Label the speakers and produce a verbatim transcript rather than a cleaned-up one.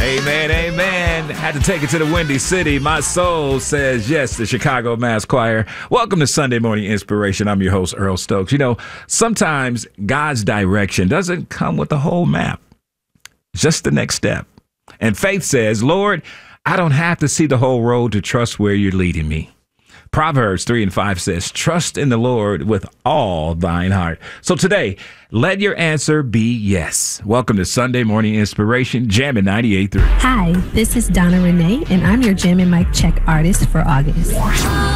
Speaker 1: Amen, amen. Had to take it to the Windy City. My soul says yes, the Chicago Mass Choir. Welcome to Sunday Morning Inspiration. I'm your host, Earl Stokes. You know, sometimes God's direction doesn't come with the whole map, just the next step. And faith says, Lord, I don't have to see the whole road to trust where you're leading me. Proverbs three and five says, trust in the Lord with all thine heart. So today, let your answer be yes. Welcome to Sunday Morning Inspiration, Jammin' ninety-eight point three.
Speaker 2: Hi, this is Donna Renee, and I'm your Jammin' Mic Check artist for August.